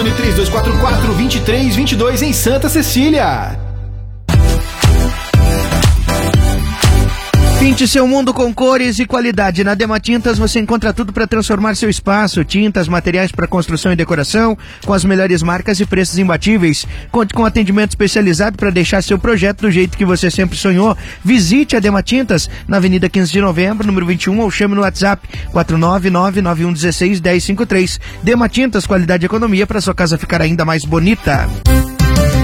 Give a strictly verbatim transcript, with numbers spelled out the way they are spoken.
telefone três dois quatro quatro, dois três dois dois em Santa Cecília. Pinte seu mundo com cores e qualidade. Na Dema Tintas você encontra tudo para transformar seu espaço. Tintas, materiais para construção e decoração, com as melhores marcas e preços imbatíveis. Conte com atendimento especializado para deixar seu projeto do jeito que você sempre sonhou. Visite a Dema Tintas na Avenida quinze de Novembro, número vinte e um, ou chame no WhatsApp quatro nove nove, nove um um seis, um zero cinco três. Dema Tintas, qualidade e economia para sua casa ficar ainda mais bonita.